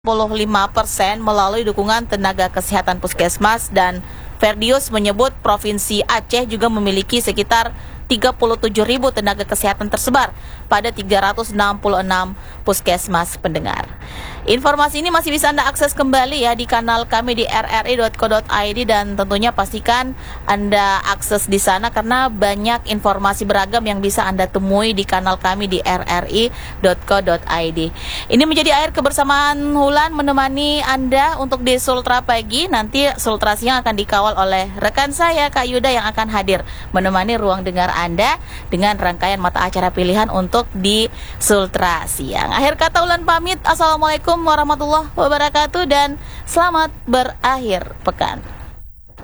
65% melalui dukungan tenaga kesehatan puskesmas, dan Ferdius menyebut Provinsi Aceh juga memiliki sekitar 37.000 tenaga kesehatan tersebar pada 366 puskesmas pendengar. Informasi ini masih bisa Anda akses kembali ya di kanal kami di rri.co.id, dan tentunya pastikan Anda akses di sana karena banyak informasi beragam yang bisa Anda temui di kanal kami di rri.co.id. Ini menjadi akhir kebersamaan Hulan menemani Anda untuk di Sultra Pagi. Nanti Sultra Siang akan dikawal oleh rekan saya Kak Yuda yang akan hadir menemani ruang dengar Anda dengan rangkaian mata acara pilihan untuk di Sultra Siang. Akhir kata Ulan pamit. Assalamualaikum warahmatullahi wabarakatuh dan selamat berakhir pekan.